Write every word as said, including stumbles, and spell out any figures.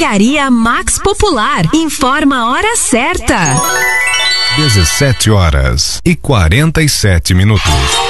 Drogaria Max Popular. Informa a hora certa. dezessete horas e quarenta e sete minutos.